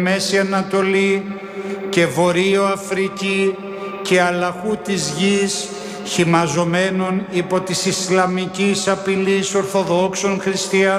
Μέση Ανατολή και Βορείο Αφρική και αλλαχού της γης, χυμαζωμένων υπό της Ισλαμικής απειλής Ορθοδόξων Χριστιανών,